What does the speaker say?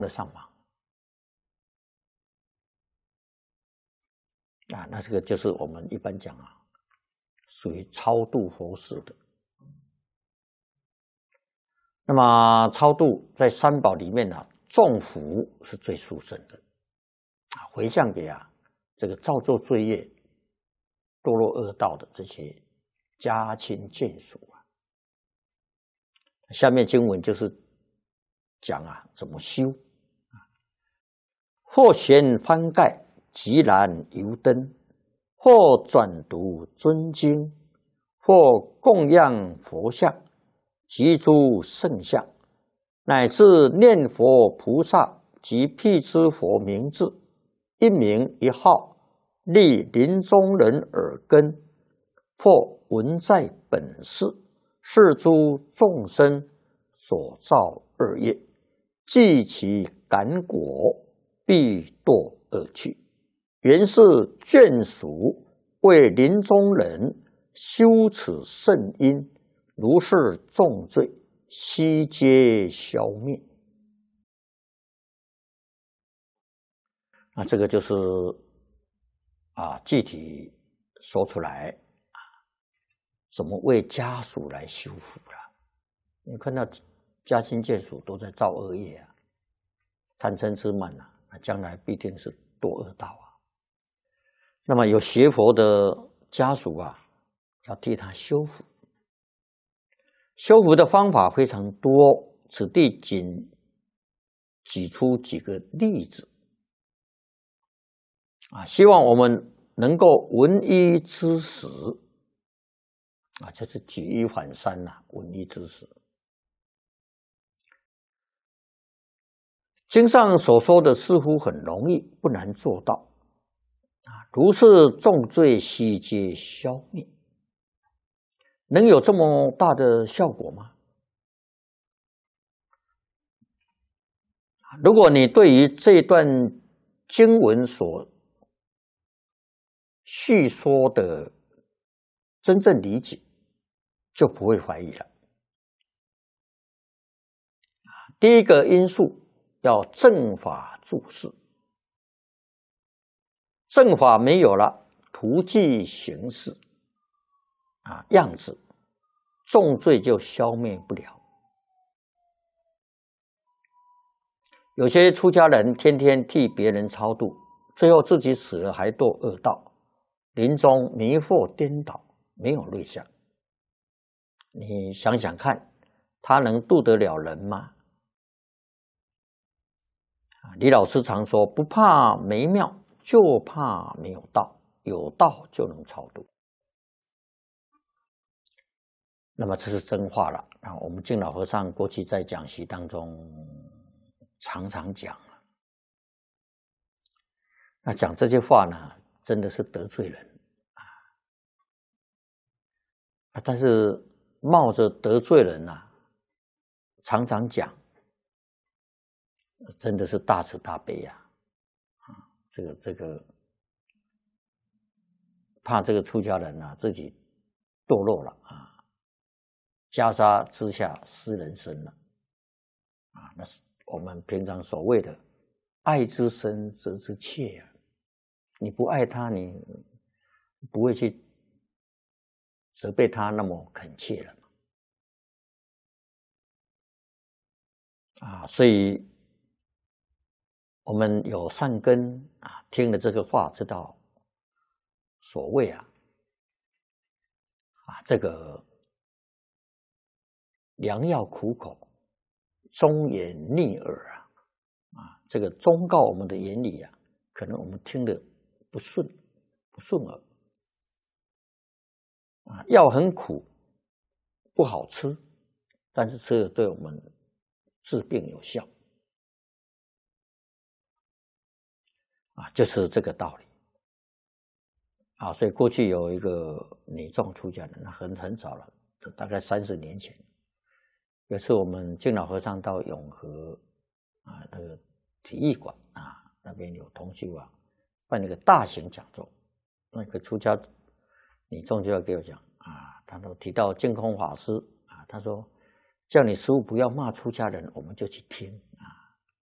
得上忙啊。那这个就是我们一般讲啊，属于超度佛事的。那么超度在三宝里面呢，众福是最殊胜的啊，回向给这个造作罪业、堕落恶道的这些家亲眷属啊。下面经文就是讲怎么修啊，或悬幡盖，即燃油灯，或转读尊经，或供养佛像及诸圣像，乃至念佛菩萨及辟支佛名字，一名一号，立临终人耳根，或闻在本世，是诸众生所造恶业，即其感果，必堕恶趣。原是眷属为临终人修此圣因，如是重罪，悉皆消灭。那这个就是具体说出来怎么为家属来修福了。你看到家亲眷属都在造恶业贪嗔痴慢将来必定是堕恶道那么有学佛的家属要替他修福。修福的方法非常多，此地仅举出几个例子希望我们能够闻一知十就是举一反三闻一知十。经上所说的似乎很容易，不难做到如是重罪悉皆消灭，能有这么大的效果吗？如果你对于这段经文所叙说的真正理解，就不会怀疑了。第一个因素要正法注释，正法没有了，图具形式样子，重罪就消灭不了。有些出家人天天替别人超度，最后自己死了还堕恶道，临终迷惑颠倒，没有瑞相。你想想看，他能度得了人吗？李老师常说，不怕没庙，就怕没有道，有道就能超度。那么这是真话了我们净老和尚过去在讲习当中常常讲那讲这些话呢，真的是得罪人但是冒着得罪人常常讲，真的是大慈大悲这个怕这个出家人自己堕落了袈裟之下失人身了那是我们平常所谓的爱之深责之切你不爱他，你不会去责备他那么恳切了所以我们有善根听了这个话，知道所谓这个良药苦口，忠言逆耳这个忠告我们的言语可能我们听得不顺耳药很苦，不好吃，但是吃了对我们治病有效就是这个道理所以过去有一个女众出家人，很早了，大概30年前，有次我们净老和尚到永和那个体育馆那边有同修办了一个大型讲座，那个出家女众就要给我讲他都提到净空法师他说叫你师父不要骂出家人，我们就去听